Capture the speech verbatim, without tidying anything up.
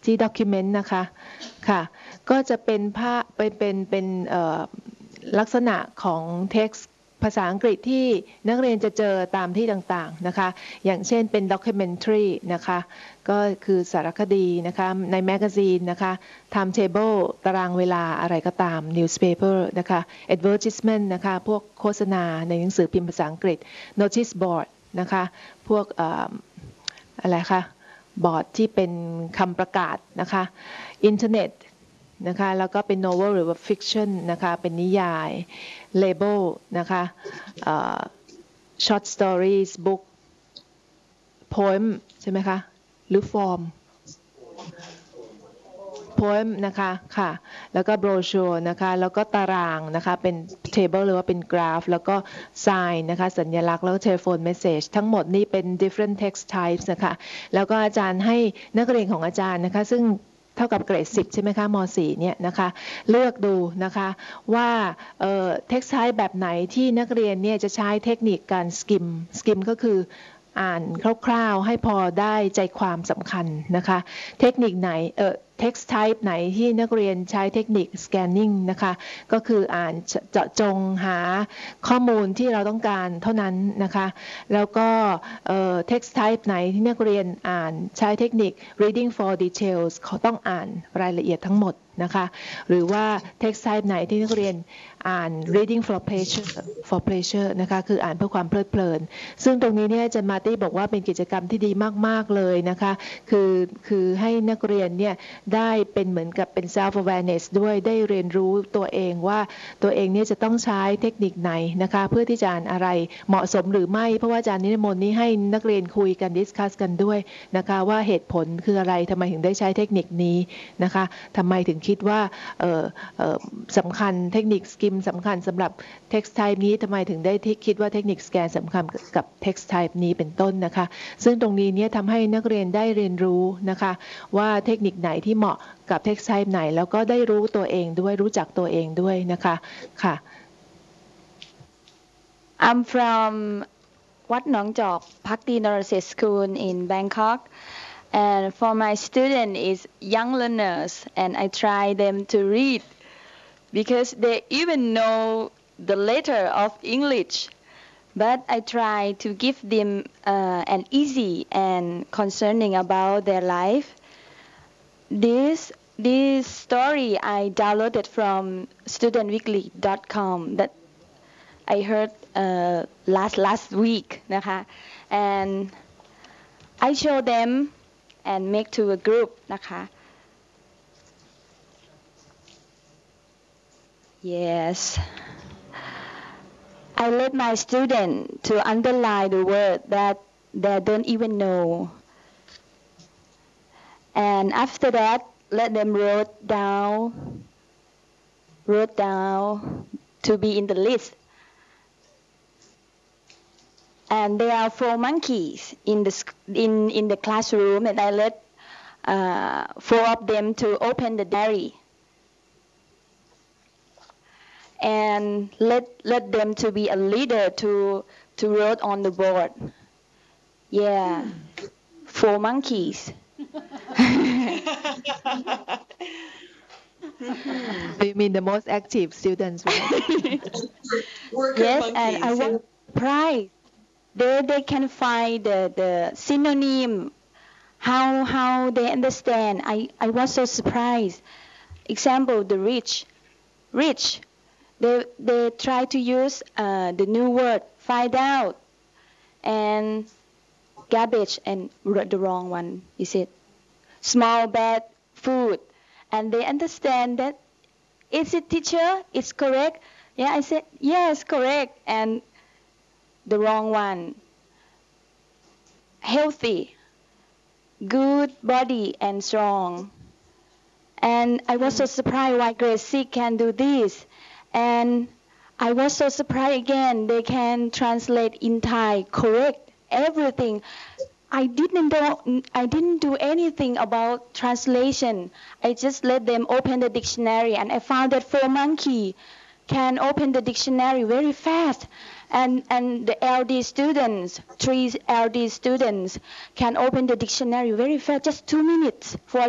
ที่ document นะคะค่ะก็จะเป็นภาพเป็นเป็นเป็นลักษณะของ text ภาษาอังกฤษที่นักเรียนจะเจอตามที่ต่างๆนะคะอย่างเช่นเป็น documentary นะคะก็คือสารคดีนะคะในแมกกาซีนนะคะ timetable ตารางเวลาอะไรก็ตาม newspaper นะคะ advertisement นะคะพวกโฆษณาในหนังสือพิมพ์ภาษาอังกฤษ notice board นะคะพวกอะไรคะบอร์ดที่เป็นคำประกาศนะคะอินเทอร์เน็ตนะคะแล้วก็เป็น novel หรือว่า fiction นะคะเป็นนิยาย label นะคะ short stories book poem ใช่ไหมคะหรือ form poem นะคะค่ะแล้วก็ brochure นะคะแล้วก็ตารางนะคะเป็น table หรือว่าเป็น graph แล้วก็ sign นะคะสัญลักษณ์แล้วก็ telephone message ทั้งหมดนี่เป็น different text types นะคะแล้วก็อาจารย์ให้นักเรียนของอาจารย์นะคะซึ่งเท่ากับเกรดสิบใช่ไหมคะม สี่เนี่ยนะคะเลือกดูนะคะว่าเอ่อ text type แบบไหนที่นักเรียนเนี่ยจะใช้เทคนิคการ skim skim ก็คืออ่านคร่าวๆให้พอได้ใจความสำคัญนะคะเทคนิคไหนเอ่อ text type ไหนที่นักเรียนใช้เทคนิค scanning นะคะก็คืออ่านเจาะจงหาข้อมูลที่เราต้องการเท่านั้นนะคะแล้วก็เอ่อ text type ไหนที่นักเรียนอ่านใช้เทคนิค reading for details เขาต้องอ่านรายละเอียดทั้งหมดนะคะหรือว่า text type ไหนที่นักเรียนอ่าน reading for pleasure for pleasure นะคะคืออ่านเพื่อความเพลิดเพลินซึ่งตรงนี้เนี่ยอาจารย์มาร์ตี้บอกว่าเป็นกิจกรรมที่ดีมากๆเลยนะคะคือคือให้นักเรียนเนี่ยได้เป็นเหมือนกับเป็น self awareness ด้วยได้เรียนรู้ตัวเองว่าตัวเองเนี่ยจะต้องใช้เทคนิคไหนนะคะเพื่อที่จะอ่านอะไรเหมาะสมหรือไม่เพราะว่าอาจารย์นิมนต์นี้ให้นักเรียนคุยกัน discuss กันด้วยนะคะว่าเหตุผลคืออะไรทำไมถึงได้ใช้เทคนิคนี้นะคะทำไมถึงคิดว่าเอ่อเอ่อสำคัญเทคนิค skim สำคัญสำหรับ text type นี้ทำไมถึงได้คิดว่าเทคนิค scan สำคัญกับ text type นี้เป็นต้นนะคะซึ่งตรงนี้เนี่ยทำให้นักเรียนได้เรียนรู้นะคะว่าเทคนิคไหนที่เหมาะกับ text type ไหนแล้วก็ได้รู้ตัวเองด้วยรู้จักตัวเองด้วยนะคะค่ะ I'm from Wat Nong Jok Phakdi Narasit School in Bangkok and for my student is young learners and I try them to read because they even know the letter of English but I try to give them uh, an easy and concerning about their life this this story I downloaded from student weekly dot com that I heard uh, last last week นะคะ and I show them and make to a group นะคะ yes I let my student to underline the word that they don't even know and after that let them wrote down wrote down to be in the list and there are four monkeys in the in in the classroom and I let uh, four of them to open the diary and let let them to be a leader to to write on the board yeah four monkeys You mean the most active students right? yes and I was surprised they they can find the the synonym how how they understand I I was so surprised example the rich rich they they try to use uh, the new word find out and garbage and the wrong one is it small bad food and they understand that is it teacher it's correct yeah I said yes correct and the wrong one healthy good body and strong and I was so surprised why grade six can do this and I was so surprised again they can translate in Thai correct everything I didn't do I didn't do anything about translation I just let them open the dictionary and I found that four monkey can open the dictionary very fast and and the L D students three L D students can open the dictionary very fast just two minutes for